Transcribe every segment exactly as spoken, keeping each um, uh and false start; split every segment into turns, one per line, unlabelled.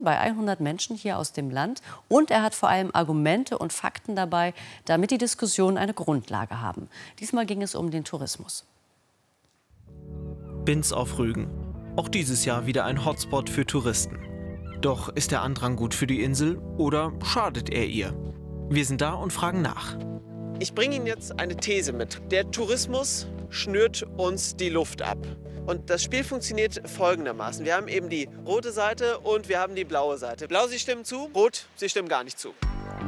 bei hundert Menschen hier aus dem Land. Und er hat vor allem Argumente und Fakten dabei, damit die Diskussionen eine Grundlage haben. Diesmal ging es um den Tourismus.
Binz auf Rügen. Auch dieses Jahr wieder ein Hotspot für Touristen. Doch ist der Andrang gut für die Insel oder schadet er ihr? Wir sind da und fragen nach.
Ich bringe Ihnen jetzt eine These mit. Der Tourismus schnürt uns die Luft ab. Und das Spiel funktioniert folgendermaßen. Wir haben eben die rote Seite und wir haben die blaue Seite. Blau, Sie stimmen zu, rot, Sie stimmen gar nicht zu.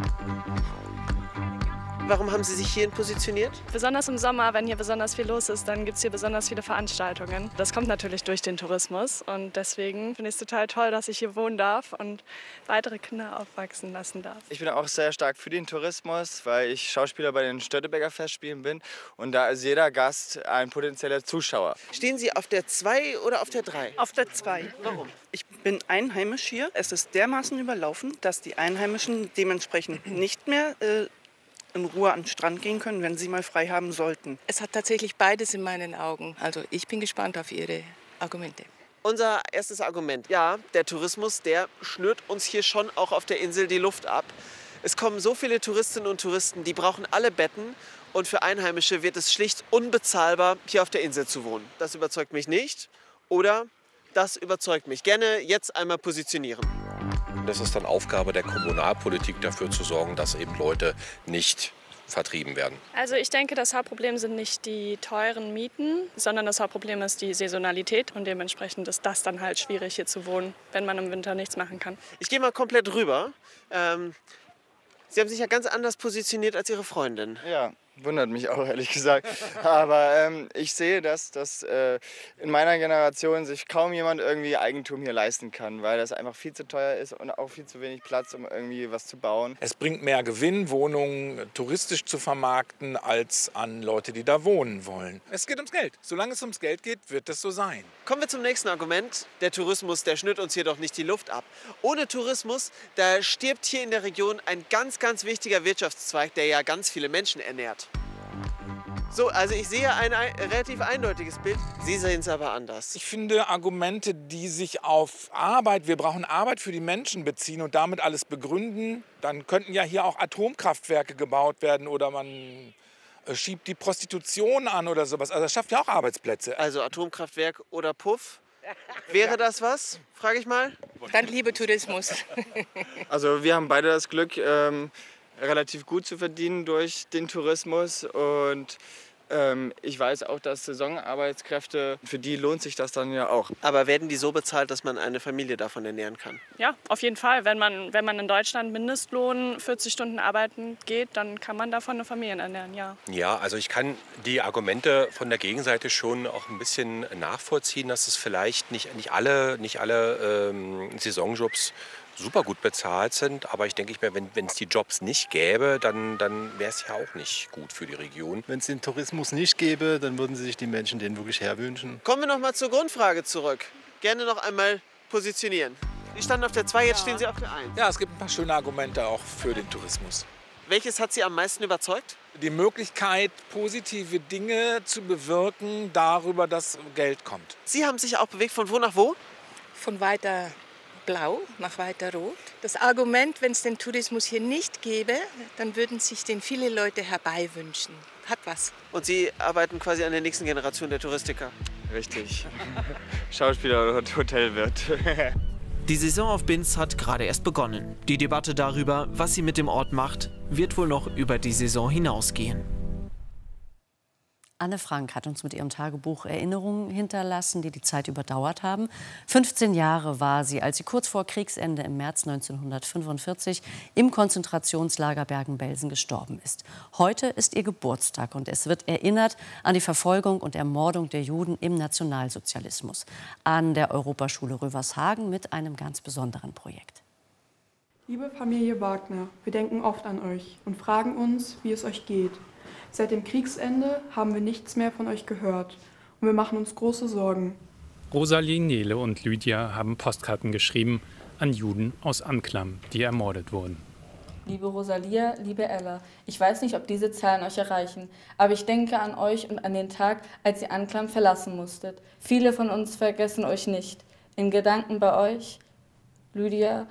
Warum haben Sie sich hierhin positioniert?
Besonders im Sommer, wenn hier besonders viel los ist, dann gibt es hier besonders viele Veranstaltungen. Das kommt natürlich durch den Tourismus und deswegen finde ich es total toll, dass ich hier wohnen darf und weitere Kinder aufwachsen lassen darf.
Ich bin auch sehr stark für den Tourismus, weil ich Schauspieler bei den Störtebeker Festspielen bin und da ist jeder Gast ein potenzieller Zuschauer.
Stehen Sie auf der zwei oder auf der drei?
Auf der zwei.
Warum?
Ich bin einheimisch hier. Es ist dermaßen überlaufen, dass die Einheimischen dementsprechend nicht mehr äh, in Ruhe an den Strand gehen können, wenn sie mal frei haben sollten.
Es hat tatsächlich beides in meinen Augen. Also ich bin gespannt auf Ihre Argumente.
Unser erstes Argument. Ja, der Tourismus, der schnürt uns hier schon auch auf der Insel die Luft ab. Es kommen so viele Touristinnen und Touristen, die brauchen alle Betten. Und für Einheimische wird es schlicht unbezahlbar, hier auf der Insel zu wohnen. Das überzeugt mich nicht. Oder das überzeugt mich. Gerne jetzt einmal positionieren.
Das ist dann Aufgabe der Kommunalpolitik, dafür zu sorgen, dass eben Leute nicht vertrieben werden.
Also ich denke, das Hauptproblem sind nicht die teuren Mieten, sondern das Hauptproblem ist die Saisonalität. Und dementsprechend ist das dann halt schwierig, hier zu wohnen, wenn man im Winter nichts machen kann.
Ich gehe mal komplett rüber. Ähm, Sie haben sich ja ganz anders positioniert als Ihre Freundin.
Ja, wundert mich auch, ehrlich gesagt. Aber ähm, ich sehe, dass, dass äh, in meiner Generation sich kaum jemand irgendwie Eigentum hier leisten kann, weil das einfach viel zu teuer ist und auch viel zu wenig Platz, um irgendwie was zu bauen.
Es bringt mehr Gewinn, Wohnungen touristisch zu vermarkten, als an Leute, die da wohnen wollen. Es geht ums Geld. Solange es ums Geld geht, wird das so sein.
Kommen wir zum nächsten Argument. Der Tourismus, der schnürt uns hier doch nicht die Luft ab. Ohne Tourismus, da stirbt hier in der Region ein ganz, ganz wichtiger Wirtschaftszweig, der ja ganz viele Menschen ernährt. So, also ich sehe ein, ein relativ eindeutiges Bild. Sie sehen es aber anders.
Ich finde Argumente, die sich auf Arbeit, wir brauchen Arbeit für die Menschen beziehen und damit alles begründen, dann könnten ja hier auch Atomkraftwerke gebaut werden oder man schiebt die Prostitution an oder sowas. Also das schafft ja auch Arbeitsplätze.
Also Atomkraftwerk oder Puff? Wäre das was? Frage ich mal.
Dann lieber Tourismus.
Also wir haben beide das Glück, ähm, relativ gut zu verdienen durch den Tourismus und ähm, ich weiß auch, dass Saisonarbeitskräfte, für die lohnt sich das dann ja auch.
Aber werden die so bezahlt, dass man eine Familie davon ernähren kann?
Ja, auf jeden Fall. Wenn man, wenn man in Deutschland Mindestlohn vierzig Stunden arbeiten geht, dann kann man davon eine Familie ernähren, ja.
Ja, also ich kann die Argumente von der Gegenseite schon auch ein bisschen nachvollziehen, dass es vielleicht nicht, nicht alle, nicht alle ähm, Saisonjobs super gut bezahlt sind. Aber ich denke, ich mir, wenn es die Jobs nicht gäbe, dann, dann wäre es ja auch nicht gut für die Region.
Wenn es den Tourismus nicht gäbe, dann würden sich die Menschen den wirklich herwünschen.
Kommen wir noch mal zur Grundfrage zurück. Gerne noch einmal positionieren. Sie standen auf der zwei, jetzt stehen Sie auf der eins.
Ja, es gibt ein paar schöne Argumente auch für den Tourismus.
Welches hat Sie am meisten überzeugt?
Die Möglichkeit, positive Dinge zu bewirken, darüber, dass Geld kommt.
Sie haben sich auch bewegt von wo nach wo?
Von weiter Blau nach weiter Rot. Das Argument, wenn es den Tourismus hier nicht gäbe, dann würden sich den viele Leute herbeiwünschen. Hat was.
Und Sie arbeiten quasi an der nächsten Generation der Touristiker?
Richtig. Schauspieler und Hotelwirt.
Die Saison auf Binz hat gerade erst begonnen. Die Debatte darüber, was sie mit dem Ort macht, wird wohl noch über die Saison hinausgehen.
Anne Frank hat uns mit ihrem Tagebuch Erinnerungen hinterlassen, die die Zeit überdauert haben. fünfzehn Jahre war sie, als sie kurz vor Kriegsende im März neunzehnhundertfünfundvierzig im Konzentrationslager Bergen-Belsen gestorben ist. Heute ist ihr Geburtstag und es wird erinnert an die Verfolgung und Ermordung der Juden im Nationalsozialismus. An der Europaschule Rövershagen mit einem ganz besonderen Projekt.
Liebe Familie Wagner, wir denken oft an euch und fragen uns, wie es euch geht. Seit dem Kriegsende haben wir nichts mehr von euch gehört und wir machen uns große Sorgen.
Rosalie, Nele und Lydia haben Postkarten geschrieben an Juden aus Anklam, die ermordet wurden.
Liebe Rosalia, liebe Ella, ich weiß nicht, ob diese Zahlen euch erreichen, aber ich denke an euch und an den Tag, als ihr Anklam verlassen musstet. Viele von uns vergessen euch nicht. In Gedanken bei euch, Lydia